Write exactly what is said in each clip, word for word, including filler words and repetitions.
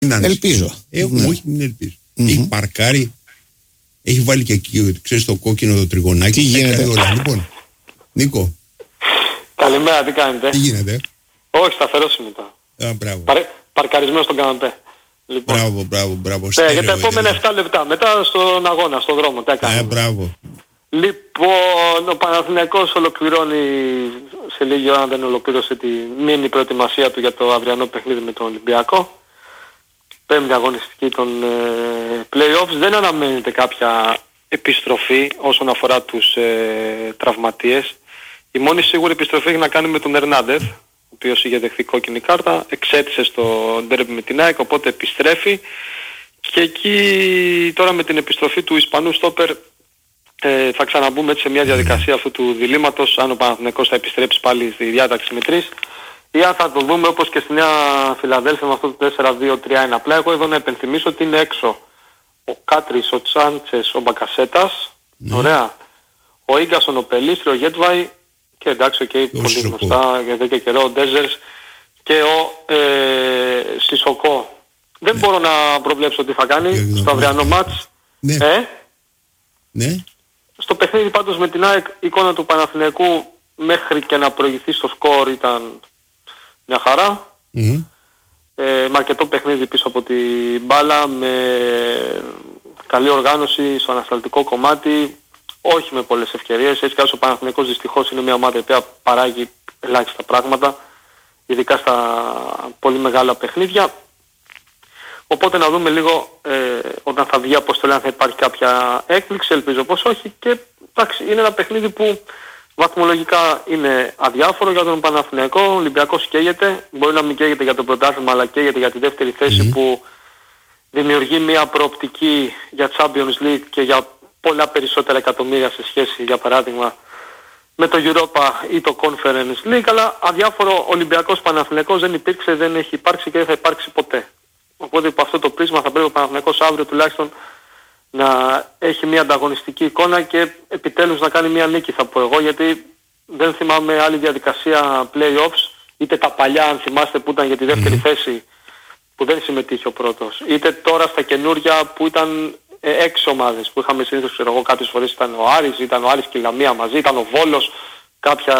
Ελπίζω. Έχω, ναι. Όχι, μην ελπίζω. Mm-hmm. Έχει παρκάρει, έχει βάλει και εκεί, ξέρεις, το κόκκινο το τριγωνάκι. Τι γίνεται? Όλα. Λοιπόν, Νίκο. Καλημέρα, τι κάνετε? Τι γίνεται? Όχι, σταθερός είμαι τώρα. Α, μπράβο. Παρ, παρκαρισμένο στον καναπέ. Λοιπόν. Μπράβο, μπράβο, μπράβο. Ναι, για τα επόμενα επτά λεπτά. Μετά στον αγώνα, στον δρόμο. Τι Α, μπράβο. Λοιπόν, ο Παναθηναϊκός ολοκληρώνει σε λίγη ώρα, αν δεν ολοκλήρωσε τη μήνυ προετοιμασία του για το αυριανό παιχνίδι με τον Ολυμπιακό. Πέμπτη αγωνιστική των ε, play-offs. Δεν αναμένεται κάποια επιστροφή όσον αφορά τους ε, τραυματίες. Η μόνη σίγουρη επιστροφή έχει να κάνει με τον Ερνάντεθ, ο οποίος είχε δεχθεί κόκκινη κάρτα, εξέτησε στο ντέρμπι με την ΑΕΚ, οπότε επιστρέφει. Και εκεί τώρα με την επιστροφή του Ισπανού στόπερ ε, θα ξαναμπούμε έτσι σε μια διαδικασία αυτού του διλήμματος, αν ο Παναθηναϊκός θα επιστρέψει πάλι στη διάταξη με τρεις ή αν θα το δούμε όπως και στη Νέα Φιλαδέλφια με αυτό το τέσσερα δύο τρία ένα. Απλά εγώ εδώ να επενθυμίσω ότι είναι έξω ο Κάτρις, ο Τσάντσες, ο Μπακασέτας, mm. ωραία, ο Ίγκασον, ο Πελίστρη, ο Γέτβαϊ και εντάξει, okay, πολύ γνωστά για εδώ και καιρό, ο Ντέζερς και ο ε, Σισοκό. Δεν ναι. μπορώ να προβλέψω τι θα κάνει ναι, στο αυριανό μάτς. Ναι. Ε? Ναι. Στο παιχνίδι πάντως με την ΑΕΚ, η εικόνα του Παναθηναϊκού μέχρι και να προηγηθεί στο σκορ ήταν μια χαρά. Mm-hmm. Ε, με αρκετό παιχνίδι πίσω από την μπάλα, με καλή οργάνωση στο ανασταλτικό κομμάτι, όχι με πολλές ευκαιρίες. Έτσι κι ο Παναθηναϊκός δυστυχώς είναι μια ομάδα που παράγει ελάχιστα πράγματα, ειδικά στα πολύ μεγάλα παιχνίδια. Οπότε να δούμε λίγο ε, όταν θα βγει αποστολή αν θα υπάρχει κάποια έκπληξη, ελπίζω πως όχι. Και εντάξει, είναι ένα παιχνίδι που βαθμολογικά είναι αδιάφορο για τον Παναθηναϊκό. Ο Ολυμπιακός καίγεται, μπορεί να μην καίγεται για το πρωτάθλημα αλλά καίγεται για τη δεύτερη θέση mm-hmm. που δημιουργεί μια προοπτική για Champions League και για πολλά περισσότερα εκατομμύρια σε σχέση για παράδειγμα με το Europa ή το Conference League, αλλά αδιάφορο Ολυμπιακός Παναθηναϊκός δεν υπήρξε, δεν έχει υπάρξει και δεν θα υπάρξει ποτέ. Οπότε από αυτό το πρίσμα θα πρέπει ο Παναθηναϊκός αύριο τουλάχιστον να έχει μια ανταγωνιστική εικόνα και επιτέλους να κάνει μια νίκη θα πω εγώ, γιατί δεν θυμάμαι άλλη διαδικασία play-offs, είτε τα παλιά αν θυμάστε που ήταν για τη δεύτερη mm-hmm. θέση που δεν συμμετείχε ο πρώτος, είτε τώρα στα καινούρια που ήταν ε, έξι ομάδες που είχαμε συνήθως, ξέρω εγώ, κάποιες φορές ήταν ο Άρης, ήταν ο Άρης και η Λαμία μαζί, ήταν ο Βόλος κάποια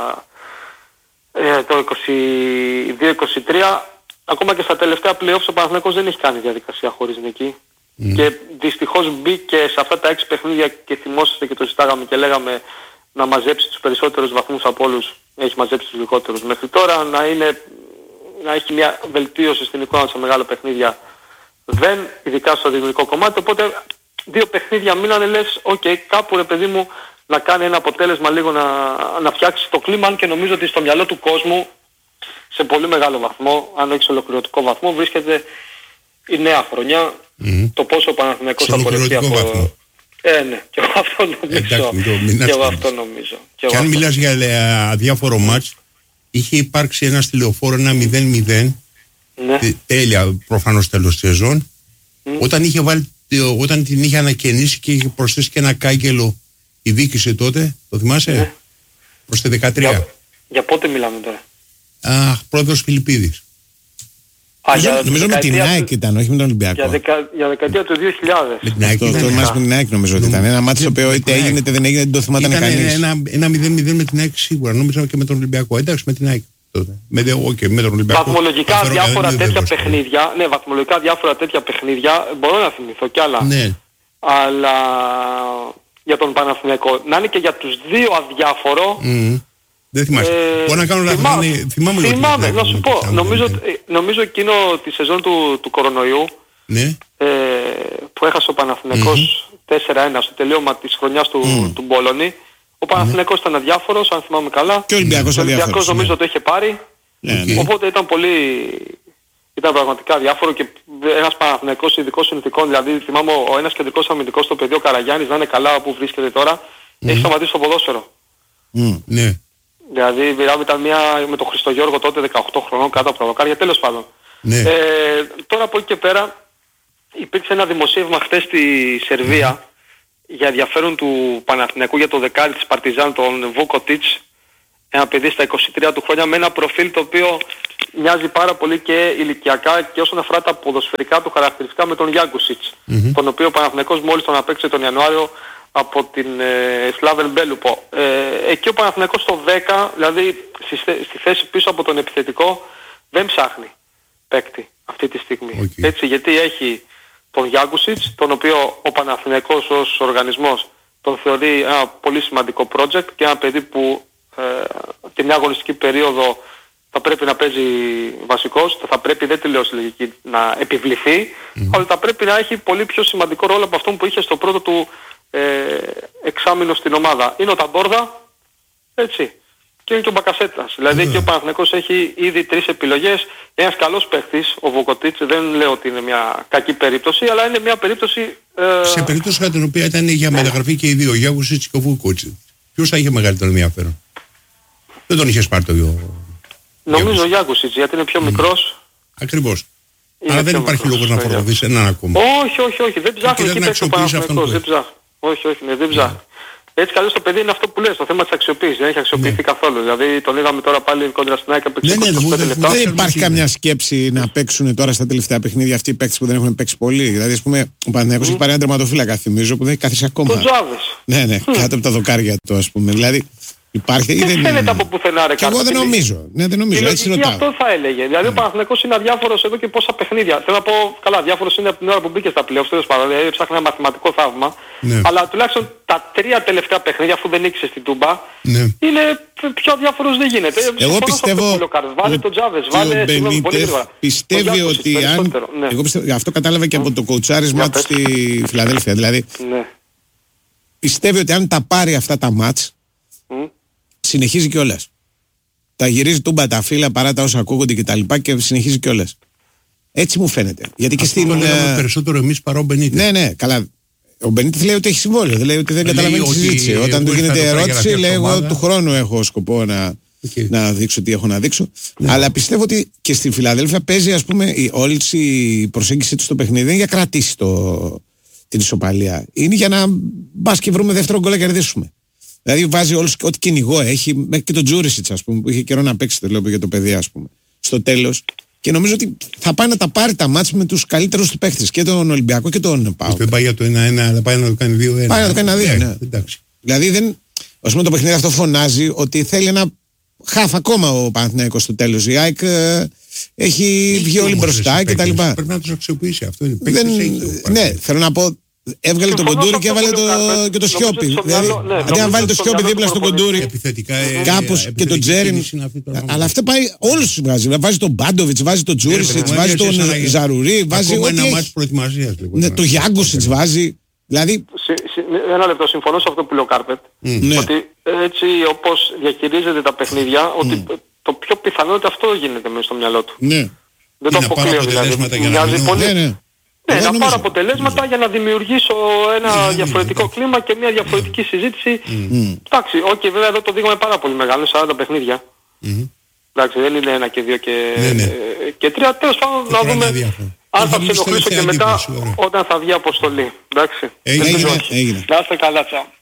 ε, το είκοσι δύο είκοσι τρία. Ακόμα και στα τελευταία play-offs ο Παναθηναϊκός δεν έχει κάνει διαδικασία χωρίς νική. Mm. Και δυστυχώς μπήκε σε αυτά τα έξι παιχνίδια και θυμόσαστε και το ζητάγαμε και λέγαμε να μαζέψει τους περισσότερους βαθμούς από όλους, έχει μαζέψει τους λιγότερους. Μέχρι τώρα να, είναι, να έχει μια βελτίωση στην εικόνα σε μεγάλα παιχνίδια δεν, ειδικά στο δημιουργικό κομμάτι. Οπότε δύο παιχνίδια μείνανε, λες, οκ, okay, κάπου ρε παιδί μου να κάνει ένα αποτέλεσμα λίγο να, να φτιάξει το κλίμα, αν και νομίζω ότι στο μυαλό του κόσμου σε πολύ μεγάλο βαθμό, αν όχι σε ολοκληρωτικό βαθμό, βρίσκεται η νέα χρονιά, mm-hmm. το πόσο ο Παναθηναϊκός θα πορευτεί από... Βαθμό. Ε, ναι, και εγώ αυτό νομίζω. Εντάξει, και εγώ αυτό νομίζω. Και, και αν μιλάς για ε, αδιάφορο μάτς, είχε υπάρξει ένα στη Λεωφόρο ένα μηδέν μηδέν, ναι. τέλεια προφανώς τέλος της σεζόν, mm. όταν, είχε βάλει, όταν την είχε ανακαινήσει και είχε προσθέσει και ένα κάγκελο η Δίκησε τότε, το θυμάσαι, ναι. προς τη δεκατρία. Για, για πότε μιλάμε τώρα? Αχ, πρόεδρος Φιλιππίδης. Α, νομίζω για νομίζω με την ΑΕΚ ήταν, όχι με τον Ολυμπιακό. Για, δεκα, για δεκαετία του δύο χιλιάδες. Με την ΑΕΚ. Αυτό, αυτό μας με την ΑΕΚ νομίζω ότι ήταν. Ένα μάτι το οποίο είτε έγινε είτε δεν έγινε, δεν το θυμάταν κανείς. Ήταν ένα μηδέν μηδέν με την ΑΕΚ σίγουρα, νόμιζα και με τον Ολυμπιακό. Εντάξει, με την ΑΕΚ τότε. Με, okay, με τον Ολυμπιακό. Βαθμολογικά διάφορα τέτοια παιχνίδια, ναι, βαθμολογικά διάφορα τέτοια παιχνίδια, μπορώ να θυμηθώ κι άλλα. Ναι. Αλλά για τον Παναθηναϊκό, να είναι και για τους δύο αδιάφορο. Mm. Δεν θυμάσαι. Ε, Μπορώ να κάνω λάθος. Θυμάμαι, θυμάμαι, θυμάμαι να σου πω. Νομίζω, νομίζω εκείνο τη σεζόν του, του κορονοϊού ναι. ε, που έχασε ο Παναθηναϊκός mm-hmm. τέσσερα ένα στο τελείωμα της χρονιάς του, mm. του Μπόλωνη. Ο Παναθηναϊκός mm-hmm. ήταν αδιάφορος, αν θυμάμαι καλά. Και ο Ολυμπιακός, ο Ολυμπιακός νομίζω ναι. το είχε πάρει. Okay. Οπότε ήταν πολύ... Ήταν πραγματικά διάφορο και ένας Παναθηναϊκός ειδικών συνθηκών. Δηλαδή θυμάμαι ο ένας κεντρικός αμυντικός στο πεδίο Καραγιάννης να είναι καλά που βρίσκεται τώρα. Mm-hmm. Έχει σταματήσει το ποδόσφαιρο. Mm. Ναι. Δηλαδή μιλάμε ήταν μια με τον Χριστογιώργο τότε δεκαοκτώ χρονών κάτω από τα δοκάρια, τέλος πάντων. Ναι. Ε, τώρα από εκεί και πέρα υπήρξε ένα δημοσίευμα χτες στη Σερβία mm. για ενδιαφέρον του Παναθηναϊκού για το δεκάρι της Παρτιζάν, τον Βούκοτιτς, ένα παιδί στα είκοσι τρία του χρόνια με ένα προφίλ το οποίο μοιάζει πάρα πολύ και ηλικιακά και όσον αφορά τα ποδοσφαιρικά του χαρακτηριστικά με τον Γιάνκουσιτς, mm-hmm. τον οποίο ο Παναθηναϊκός μόλις τον απέκτησε τον Ιανουάριο από την ε, Σλάβεν Μπέλουπο. Ε, εκεί ο Παναθηναϊκός στο δέκα, δηλαδή στη, στη θέση πίσω από τον επιθετικό, δεν ψάχνει παίκτη αυτή τη στιγμή. Okay. Έτσι, γιατί έχει τον Γιάνκουσιτς, τον οποίο ο Παναθηναϊκός ως οργανισμός τον θεωρεί ένα πολύ σημαντικό project και ένα παιδί που ε, τη μια αγωνιστική περίοδο θα πρέπει να παίζει βασικός, θα πρέπει, δεν τη λέω στη λογική, να επιβληθεί, mm-hmm. αλλά θα πρέπει να έχει πολύ πιο σημαντικό ρόλο από αυτόν που είχε στο πρώτο του ε, εξάμηνο στην ομάδα. Είναι ο Ταμπόρδα, έτσι, και είναι και ο Μπακασέτας. Δηλαδή mm-hmm. και ο Παναθηναϊκός έχει ήδη τρεις επιλογές. Ένας καλός παίχτης, ο Βοκοτίτς, δεν λέω ότι είναι μια κακή περίπτωση, αλλά είναι μια περίπτωση... Ε... Σε περίπτωση κατά την οποία ήταν για μεταγραφή και οι δύο, ο Γιάνκουσιτς και ο Βοκοτίτς. Ποιος θα είχε μεγαλύτερο ενδιαφέρον? Δεν τον είχες πάρει το γιο. Νομίζω ο Γιάνκουσιτς, γιατί είναι πιο mm. μικρός. Ακριβώς. Αλλά δεν υπάρχει λόγος να φορτωθείς έναν ακόμα. Όχι, όχι, όχι. Δεν ψάχνει εκεί παίξει ο Παναθηναϊκός. Δεν ψάχνει. Όχι, όχι, ναι, δεν ψάχνει. Έτσι καλώς το παιδί είναι αυτό που λες, το θέμα της αξιοποίησης. Δεν έχει αξιοποιηθεί ναι. καθόλου. Δηλαδή τον είδαμε τώρα πάλι κόντρα στην ΑΕΚ παίξει είκοσι πέντε λεπτά. Δεν υπάρχει καμιά σκέψη να παίξουν τώρα στα τελευταία παιχνίδια αυτοί οι παίκτες που δεν έχουν παίξει πολύ. Δηλαδή, ας πούμε, ο Παναθηναϊκός mm. έχει πάρει ένα τερματοφύλακα, θυμίζω, που δεν έχει καθίσει ακόμα. Τον Τζάβες. Ναι, ναι, κάτω από τα δοκάρια του, ας πούμε. Δηλαδή, υπάρχει ή δεν φαίνεται από πουθενά ρε. Και εγώ δεν νομίζω. Ναι, δεν νομίζω. Έτσι ρωτάω. Αυτό θα έλεγε. Δηλαδή ο Παναθηναϊκός είναι αδιάφορος εδώ και πόσα παιχνίδια. Θέλω να πω, καλά, αδιάφορος είναι από την ώρα που μπήκε στα πλέον. Τέλος πάντων, δηλαδή ψάχνει ένα μαθηματικό θαύμα. Ναι. Αλλά τουλάχιστον τα τρία τελευταία παιχνίδια, αφού δεν νίκησε στην Τούμπα, ναι. είναι πιο αδιάφορος δεν γίνεται. Εγώ πιστεύω. Βάλε τον Τζάβες, βάλε πολύ γρήγορα. Πιστεύει ότι αν. Εγώ πιστεύω, αυτό κατάλαβα και από το κοουτσάρισμά του στη Φιλαδέλφια. Δηλαδή πιστεύει ότι αν τα πάρει αυτά τα μάτς. Συνεχίζει κιόλας. Τα γυρίζει Τούμπα τα φύλλα παρά τα όσα ακούγονται και τα λοιπά και συνεχίζει κιόλας. Έτσι μου φαίνεται. Γιατί και αυτό στην. Το λέγαμε περισσότερο εμείς παρά ο Μπενίτες. Ναι, ναι, καλά. Ο Μπενίτες λέει ότι έχει συμβόλαιο. Δεν λέει ότι δεν καταλαβαίνει τη συζήτηση. Όταν του γίνεται ερώτηση, λέει εγώ του χρόνου έχω σκοπό να, okay. να δείξω τι έχω να δείξω. Ναι. Αλλά πιστεύω ότι και στη Φιλαδέλφια παίζει, ας πούμε, η, όλη η προσέγγιση του στο παιχνίδι δεν είναι για κρατήσει το, την ισοπαλία. Είναι για να μπα και βρούμε δεύτερο γκολ να κερδίσουμε. Δηλαδή βάζει όλους ό,τι κυνηγό έχει, μέχρι και τον Τζούρισιτς, ας πούμε, που είχε καιρό να παίξει, το λέω για το παιδί, ας πούμε, στο τέλος. Και νομίζω ότι θα πάει να τα πάρει τα μάτς με τους καλύτερους του παίχτες, και τον Ολυμπιακό και τον ΠΑΟΚ. Δεν πάει για το ένα ένα, αλλά πάει να το κάνει δύο ένα. Πάει να το κάνει ένα δύο, ναι. Εντάξει. Δηλαδή δεν, ας πούμε, το παιχνίδι αυτό φωνάζει ότι θέλει ένα χάφ ακόμα ο Παναθηναϊκός στο τέλος. Η ΑΕΚ ε, έχει βγει όλοι μπροστά και τα λοιπά. Πρέπει να τους αξιοποιήσει αυτό. Είναι δεν, ναι, θέλω να πω. Έβγαλε τον Κοντούρη και έβαλε το, και το Σιόπι. Δηλαδή, αντί να βάλει το Σιόπι δίπλα στον Κοντούρη, κάπως και τον Τζέριν. Αλλά αυτό πάει, όλους τους βγάζει. Βάζει τον Μπάντοβιτς, βάζει τον Τζούρισιτς, βάζει τον Ζαρουρί, βάζει ό,τι έχει. Το Γιάνκουσιτς βάζει. Δηλαδή... Ένα λεπτό, συμφωνώ σε αυτό που λέει ο Κάρπετ. Ότι έτσι όπως διαχειρίζεται τα παιχνίδια, ότι το πιο πιθανό είναι ότι αυτό γίνεται μέσα στο μυαλό του. Δεν το αποκλείω δηλαδή. Μοιάζει πολύ. Ναι, να πάρω αποτελέσματα για να δημιουργήσω ένα διαφορετικό κλίμα και μια διαφορετική συζήτηση. Εντάξει, οκ, βέβαια εδώ το δείγμα είναι πάρα πολύ μεγάλο, σαράντα παιχνίδια. Εντάξει, δεν είναι ένα και δύο και τρία. Τέλος πάντων να δούμε αν θα ξενοχλήσω και μετά όταν θα βγει αποστολή. Εντάξει. Έγινε, έγινε. Να είστε καλά, τσάου.